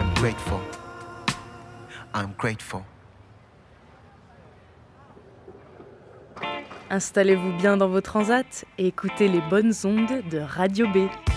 I'm grateful. I'm grateful. Installez-vous bien dans vos transats et écoutez les bonnes ondes de Radio B.